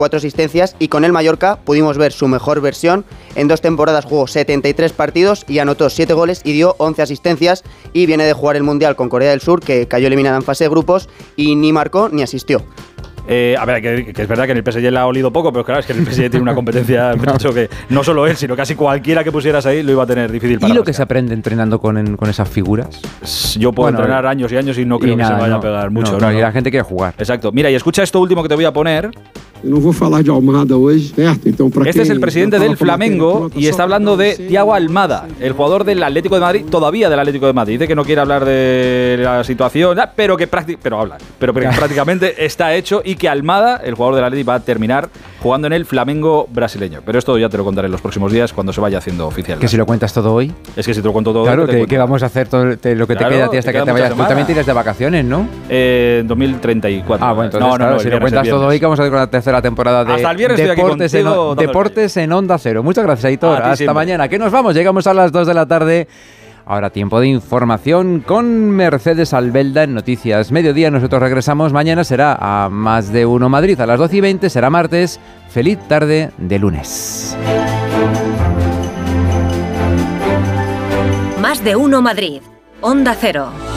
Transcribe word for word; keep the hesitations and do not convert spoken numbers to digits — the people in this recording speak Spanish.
cuatro asistencias, y con el Mallorca pudimos ver su mejor versión. En dos temporadas jugó setenta y tres partidos y anotó siete goles y dio once asistencias, y viene de jugar el Mundial con Corea del Sur, que cayó eliminada en fase de grupos y ni marcó ni asistió. Eh, a ver, que, que es verdad que en el P S G le ha olido poco, pero claro, es que en el P S G tiene una competencia mucho que no solo él, sino casi cualquiera que pusieras ahí lo iba a tener difícil para ¿Y lo Pascal. que se aprende entrenando con, con esas figuras? Yo puedo Bueno, entrenar años y años y no creo y que nada, se vaya no, a pegar mucho. No, ¿no? no, y la gente quiere jugar. Exacto. Mira, y escucha esto último que te voy a poner. No voy a hablar de Almada hoy, ¿cierto? Entonces, para Este es el presidente del Flamengo y está hablando de Thiago Almada, el jugador del Atlético de Madrid, todavía del Atlético de Madrid. Dice que no quiere hablar de la situación, pero que prácti- pero habla, pero que prácticamente está hecho, y que Almada, el jugador del Atlético, va a terminar jugando en el Flamengo brasileño. Pero esto ya te lo contaré en los próximos días cuando se vaya haciendo oficial. Que si lo cuentas todo hoy. Es que si te lo cuento todo Claro, hoy, que, que vamos a hacer todo te, lo que Claro, te queda a ti hasta te que queda te mucha vayas. Tú semana. también tienes de vacaciones, ¿no? Eh, en dos mil treinta y cuatro. Ah, bueno, entonces, no, no, claro, no, si el lo viernes, cuentas el todo viernes. hoy, que vamos a ver con la tercera temporada de Hasta el viernes estoy aquí Deportes, en, contigo, On- dándole. Deportes en Onda Cero. Muchas gracias, Aitor. A ti Hasta siempre. mañana. ¿Qué nos vamos? Llegamos a las dos de la tarde. Ahora tiempo de información con Mercedes Albelda en Noticias Mediodía. Nosotros regresamos mañana, será a Más de Uno Madrid a las doce y veinte, será martes. Feliz tarde de lunes. Más de Uno Madrid, Onda Cero.